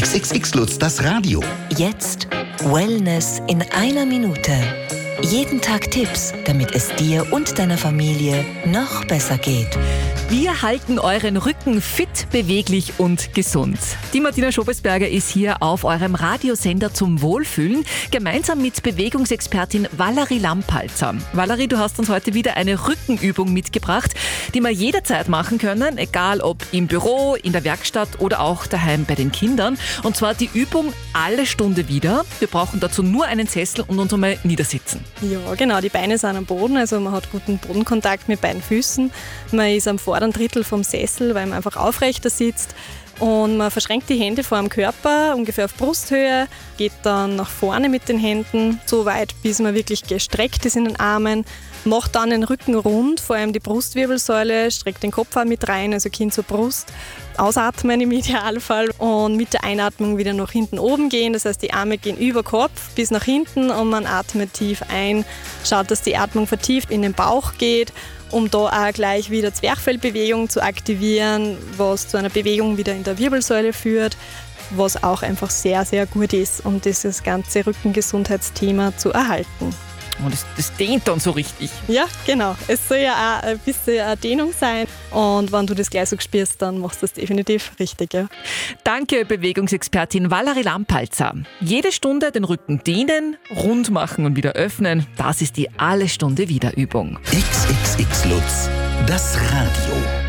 XXX Lutz, das Radio. Jetzt Wellness in einer Minute. Jeden Tag Tipps, damit es dir und deiner Familie noch besser geht. Wir halten euren Rücken fit, beweglich und gesund. Die Martina Schobesberger ist hier auf eurem Radiosender zum Wohlfühlen, gemeinsam mit Bewegungsexpertin Valerie Lampalzer. Valerie, du hast uns heute wieder eine Rückenübung mitgebracht, die wir jederzeit machen können, egal ob im Büro, in der Werkstatt oder auch daheim bei den Kindern. Und zwar die Übung alle Stunde wieder. Wir brauchen dazu nur einen Sessel und uns einmal niedersitzen. Ja, genau. Die Beine sind am Boden, also man hat guten Bodenkontakt mit beiden Füßen. Man ist am vorderen Drittel vom Sessel, weil man einfach aufrechter sitzt. Und man verschränkt die Hände vor dem Körper, ungefähr auf Brusthöhe, geht dann nach vorne mit den Händen, so weit, bis man wirklich gestreckt ist in den Armen. Macht dann den Rücken rund, vor allem die Brustwirbelsäule, streckt den Kopf auch mit rein, also Kinn zur Brust. Ausatmen im Idealfall und mit der Einatmung wieder nach hinten oben gehen. Das heißt, die Arme gehen über Kopf bis nach hinten und man atmet tief ein. Schaut, dass die Atmung vertieft in den Bauch geht, um da auch gleich wieder Zwerchfellbewegung zu aktivieren, was zu einer Bewegung wieder in der Wirbelsäule führt, was auch einfach sehr, sehr gut ist, um dieses ganze Rückengesundheitsthema zu erhalten. Und das dehnt dann so richtig. Ja, genau. Es soll ja auch ein bisschen eine Dehnung sein. Und wenn du das gleich so spürst, dann machst du das definitiv richtig. Ja. Danke, Bewegungsexpertin Valerie Lampalzer. Jede Stunde den Rücken dehnen, rund machen und wieder öffnen. Das ist die Alle Stunde wieder Übung. XXX Lutz, das Radio.